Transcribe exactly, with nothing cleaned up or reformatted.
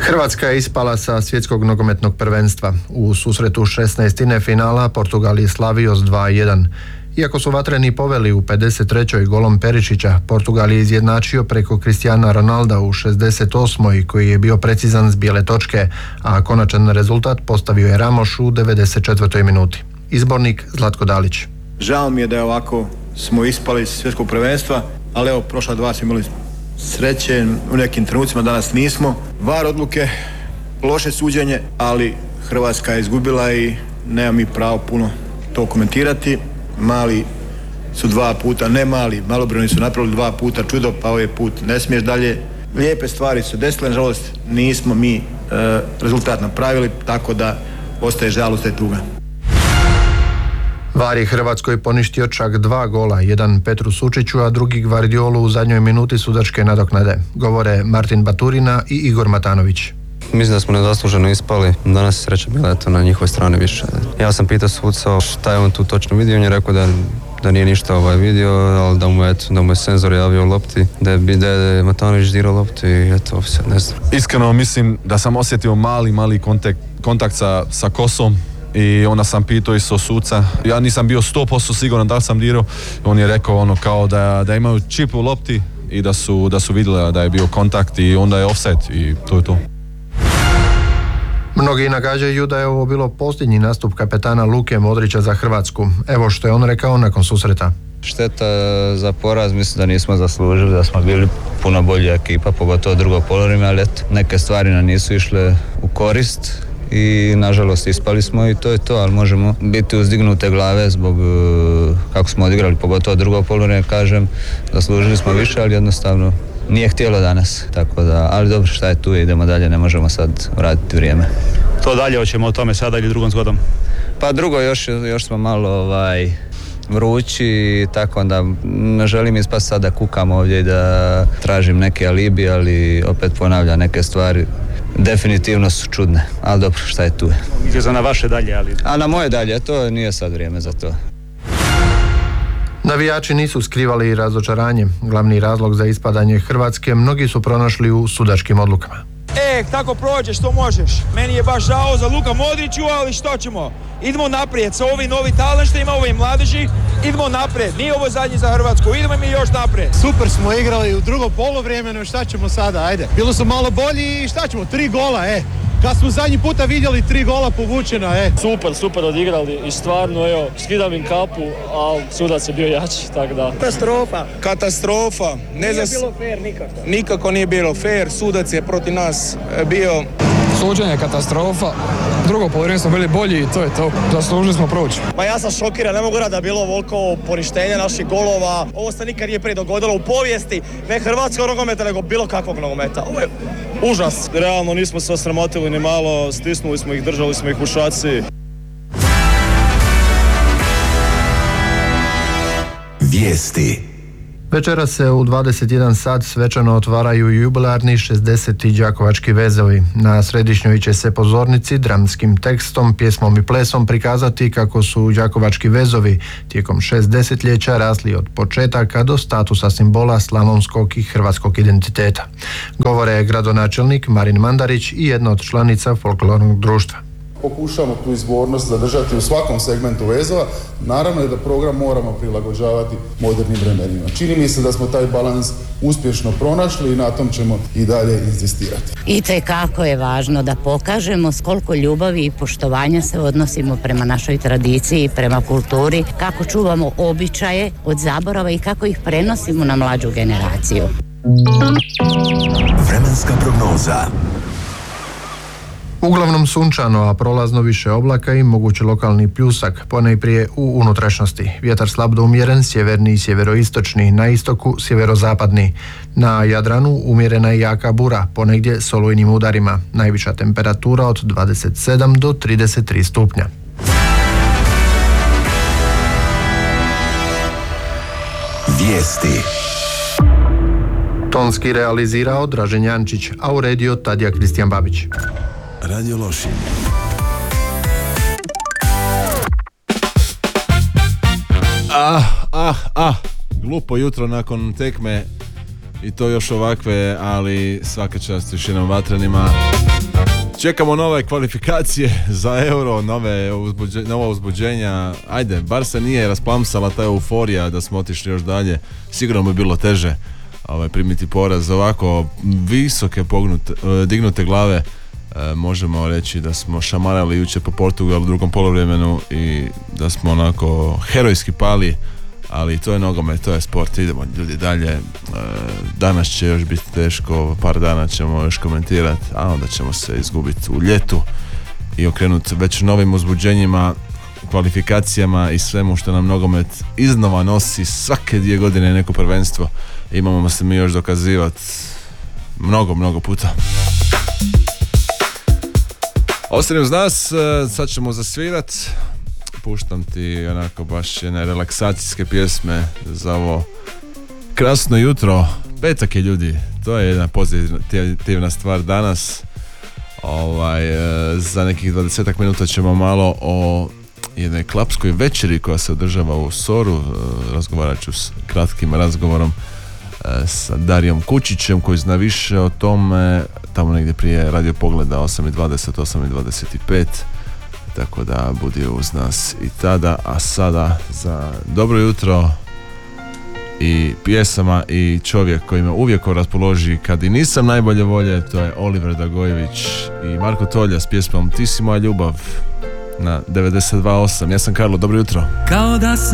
Hrvatska je ispala sa svjetskog nogometnog prvenstva. U susretu šesnaestine finala Portugal je slavio s dva jedan. Iako su vatreni poveli u pedeset trećoj golom Perišića, Portugal je izjednačio preko Cristiana Ronalda u šezdeset osmoj koji je bio precizan s bijele točke, a konačan rezultat postavio je Ramos u devedeset četvrtoj minuti. Izbornik Zlatko Dalić. Žao mi je da je ovako smo ispali iz svjetskog prvenstva, ali evo, prošla dva smo imali sreće, u nekim trenucima danas nismo. VAR odluke, loše suđenje, ali Hrvatska je izgubila i nema mi pravo puno to komentirati. Mali su dva puta, ne mali, malobrojni su napravili dva puta čudo, pa ovaj put ne smiješ dalje. Lijepe stvari su desile, nažalost nismo mi e, rezultat napravili, tako da ostaje žalost i tuga. VAR je Hrvatskoj poništio čak dva gola, jedan Petru Sučiću, a drugi Gvardiolu u zadnjoj minuti sudačke nadoknade. Govore Martin Baturina i Igor Matanović. Mislim da smo nezasluženo ispali, danas je sreća bila eto na njihovoj strani više. Ja sam pitao suca šta je on tu točno vidio, on je rekao da, da nije ništa ovaj vidio, ali da mu, eto, da mu je senzor javio lopti, da je, da je Matanović dirao loptu i eto, sve, ne znam. Iskreno mislim da sam osjetio mali, mali kontakt, kontakt sa, sa kosom i onda sam pitao isto suca. Ja nisam bio sto posto siguran da li sam dirao, on je rekao ono kao da, da imaju čip u lopti i da su, da su vidjeli da je bio kontakt i onda je offset i to je to. Mnogi nagađaju da je ovo bilo posljednji nastup kapetana Luke Modrića za Hrvatsku. Evo što je on rekao nakon susreta. Šteta za poraz, mislim da nismo zaslužili, da smo bili puno bolja ekipa, pogotovo drugo poluvreme, ali eto, neke stvari nam nisu išle u korist i nažalost ispali smo i to je to, ali možemo biti uzdignute glave zbog kako smo odigrali, pogotovo drugo poluvreme, kažem, zaslužili smo više, ali jednostavno nije htjelo danas, tako da, ali dobro, šta je tu, idemo dalje, ne možemo sad vratiti vrijeme. To dalje, hoćemo o tome sada ili drugom zgodom? Pa drugo, još, još smo malo ovaj, vrući, tako da ne želim ispast sad da kukam ovdje i da tražim neke alibi, ali opet ponavljam neke stvari. Definitivno su čudne, ali dobro, šta je tu. Mislio sam na vaše dalje, ali... A na moje dalje, to nije sad vrijeme za to. Navijači nisu skrivali razočaranje. Glavni razlog za ispadanje Hrvatske mnogi su pronašli u sudačkim odlukama. E, tako prođeš, što možeš. Meni je baš žao za Luka Modriću, ali što ćemo? Idemo naprijed sa ovim novi talent što ima ovim mladeži, idemo naprijed. Nije ovo zadnji za Hrvatsku, idemo mi još naprijed. Super smo igrali u drugo poluvremenu, šta ćemo sada, ajde. Bilo su malo bolji i šta ćemo, tri gola, e. Kad smo zadnji puta vidjeli tri gola povučena, e. Super, super odigrali i stvarno, evo, skidam im kapu, ali sudac je bio jači, tako da. Katastrofa. Katastrofa. Ne nije zas... bilo fair nikako. Nikako nije bilo fair, sudac je protiv nas bio... Suđenje katastrofa, drugo poluvreme smo bili bolji i to je to, zaslužili smo proći. Pa ja sam šokiran, ne mogu reći da je bilo ovoliko poništenja naših golova. Ovo se nikad nije prije dogodilo u povijesti, ne hrvatskog nogometa, nego bilo kakvog nogometa. Ovo je užas. Realno nismo se osramotili ni malo, stisnuli smo ih, držali smo ih u šaci. Vijesti. Večera se u dvadeset jedan sat svečano otvaraju jubilarni šezdeseti đakovački vezovi. Na središnjoj će se pozornici dramskim tekstom, pjesmom i plesom prikazati kako su đakovački vezovi tijekom šest desetljeća rasli od početaka do statusa simbola slavonskog i hrvatskog identiteta. Govore gradonačelnik Marin Mandarić i jedna od članica folklornog društva. Pokušamo tu izvornost zadržati u svakom segmentu vezova. Naravno je da program moramo prilagođavati modernim vremenima. Čini mi se da smo taj balans uspješno pronašli i na tom ćemo i dalje inzistirati. Itekako je važno da pokažemo s koliko ljubavi i poštovanja se odnosimo prema našoj tradiciji, prema kulturi, kako čuvamo običaje od zaborava i kako ih prenosimo na mlađu generaciju. Vremenska prognoza. Uglavnom sunčano, a prolazno više oblaka i mogući lokalni pljusak, ponajprije u unutrašnjosti. Vjetar slab do umjeren, sjeverni i sjeveroistočni, na istoku sjeverozapadni. Na Jadranu umjerena i jaka bura, ponegdje s olujnim udarima. Najviša temperatura od dvadeset sedam do trideset tri stupnja. Vijesti. Tonski realizirao Dražen Jančić, a uredio Tadija Kristijan Babić. Radio Lošinj. Ah, ah, ah, glupo jutro nakon tekme i to još ovakve, ali svaka čast još jednom Vatrenima. Čekamo nove kvalifikacije za Euro, nove uzbuđe, nova uzbuđenja. Ajde, bar se nije rasplamsala ta euforija da smo otišli još dalje. Sigurno bi bilo teže ovaj, primiti poraz. Ovako visoke pognute, dignute glave e, možemo reći da smo šamarali jučer po Portugalu u drugom poluvremenu i da smo onako herojski pali, ali to je nogomet, to je sport, idemo ljudi dalje. E, danas će još biti teško, par dana ćemo još komentirati, a onda ćemo se izgubiti u ljetu i okrenuti već novim uzbuđenjima, kvalifikacijama i svemu što nam nogomet iznova nosi. Svake dvije godine neko prvenstvo, imamo se mi još dokazivati mnogo, mnogo puta. Ostani uz nas, sad ćemo zasvirat. Puštam ti onako baš jedne relaksacijske pjesme za ovo krasno jutro. Petak je, ljudi, to je jedna pozitivna stvar danas. Ovaj, za nekih dvadesetak minuta ćemo malo o jednoj klapskoj večeri koja se održava u Soru. Razgovarat ću s kratkim razgovorom sa Darijom Kučićem koji zna više o tome, tamo negdje prije Radio Pogleda osam i dvadeset, osam i dvadeset pet, tako da budi uz nas i tada. A sada za dobro jutro i pjesama i čovjek koji me uvijek raspoloži kad i nisam najbolje volje, to je Oliver Dagojević i Marko Tolja s pjesmom Ti si moja ljubav na devedeset dva osam. Ja sam Karlo, dobro jutro. Kao da